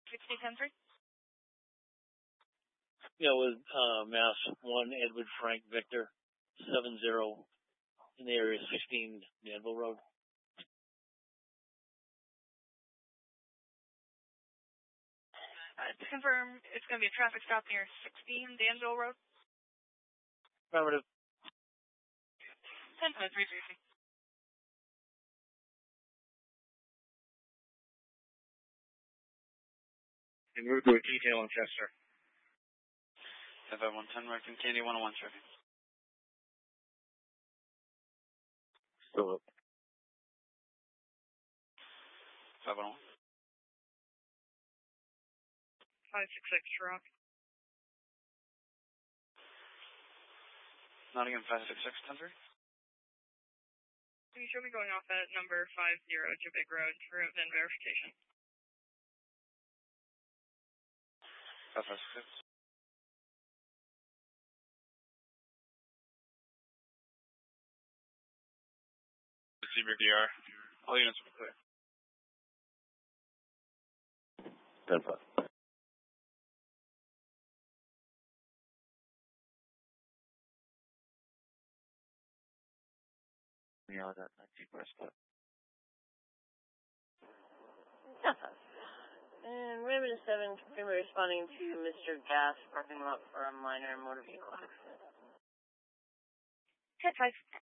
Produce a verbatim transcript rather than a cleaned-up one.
sixty ten three? Yeah, with uh, Mass one, Edward Frank Victor, seven zero in the area sixteen Danville Road. Uh, to confirm, it's going to be a traffic stop near sixteen Danville Road? Affirmative. ten three three. And move to a detail in Chester. F I one ten, American Candy one oh one, traffic. Still up. five one one. five six six, Rock. Nottingham five six six, ten three. Can you show me going off at number five zero Jabig Road for V I N verification? five five six. Seabrook D R. All units will be clear. ten five. Yeah, that nineteen Prescott. And Raymond seven, confirming responding to Mister Gas parking lot for a minor motor vehicle accident. ten five.